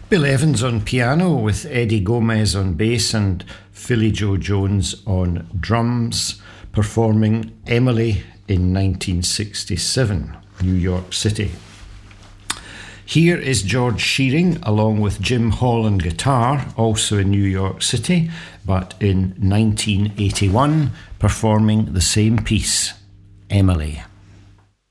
Bill Evans on piano with Eddie Gomez on bass and Philly Joe Jones on drums, performing Emily in 1967, New York City. Here is George Shearing along with Jim Hall on guitar, also in New York City, but in 1981, performing the same piece, Emily.